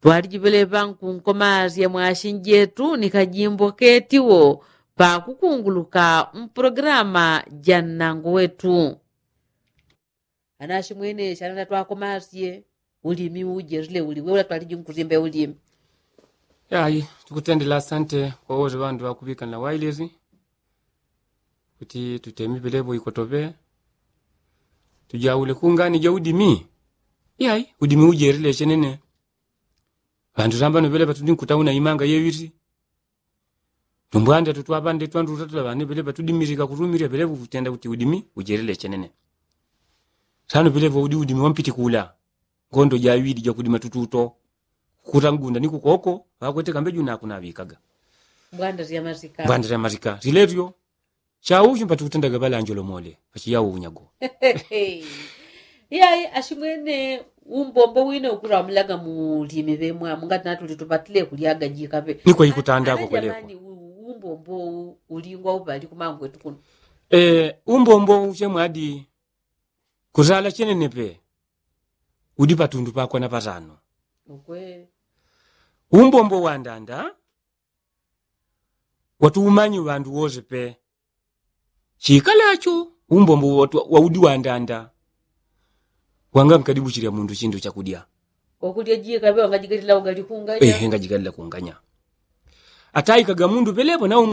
twalijipelepha nkunkomazi mwashinjetu ni kajimbo ketiwo pa kukunguluka mprograma ja nnango wetu anashi mwene shanana twakomasye ulimi ujerile uliwe ula twalijinkurimbe ulimi yayi tukutendela asante kwa wote wandu wakubika na wailezi kuti tutemipelepo ikotope tujaule kungani ja udimi yayi udimi ujerile chenene vandu rambano pelepa tudinkutauna imanga yewiri tumbwande tutwapande twandu tatula vane pelepa tudimirika kurumirya pelepa kutenda kuti udimi ujerile chenene tano pelepa udimi wampiti kula ngondo jawidi ja kudima tututo kutangunda niku koko wakwete kambeju na kunavikaga mbwanda ya mazika riletyo chau chimpa tukutendaga bala anjolo mole achiyawo unyago yayi ashimwene umbombo wine ukura mulaga mulimi bemwa mungati natuli tupatile kulyaga jikape niko ikutandako kweleko umbombo ulingwa ubali kumangwe tukuno umbombo uchemwadi kuzala chenenepe udi patundu pakwa na patano okwe umbombo wandanda watu umanyi wandu woze pe chikalacho umbombo waudi wandanda wanga mkadibu chiri ya mundu chindu chakudya okudya jikape wangajigalila ugali kunganya ngajigalila kunganya atai kaga mundu pelepo na